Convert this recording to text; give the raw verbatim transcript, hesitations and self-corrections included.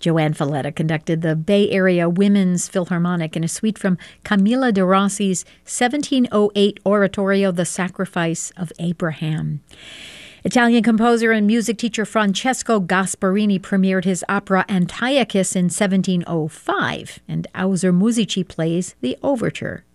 Joanne Falletta conducted the Bay Area Women's Philharmonic in a suite from Camilla de Rossi's seventeen oh eight oratorio, The Sacrifice of Abraham. Italian composer and music teacher Francesco Gasparini premiered his opera Antiochus in seventeen oh five, and Auser Musici plays the overture.